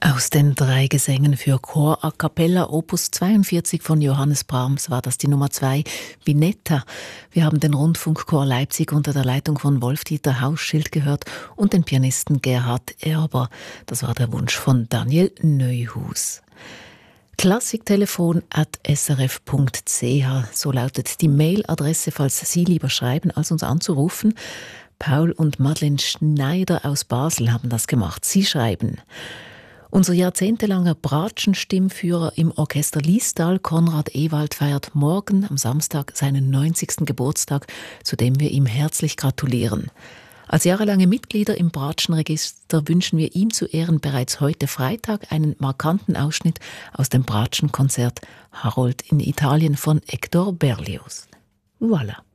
Aus den 3 Gesängen für Chor a cappella Opus 42 von Johannes Brahms war das die Nummer 2, Vineta. Wir haben den Rundfunkchor Leipzig unter der Leitung von Wolf-Dieter Hauschild gehört und den Pianisten Gerhard Erber. Das war der Wunsch von Daniel Neuhus. Klassiktelefon@srf.ch, so lautet die Mailadresse, falls Sie lieber schreiben, als uns anzurufen. Paul und Madeleine Schneider aus Basel haben das gemacht. Sie schreiben: Unser jahrzehntelanger Bratschen-Stimmführer im Orchester Liestal, Konrad Ewald, feiert morgen am Samstag seinen 90. Geburtstag, zu dem wir ihm herzlich gratulieren. Als jahrelange Mitglieder im Bratschen-Register wünschen wir ihm zu Ehren bereits heute Freitag einen markanten Ausschnitt aus dem Bratschen-Konzert Harold in Italien von Hector Berlioz. Voilà.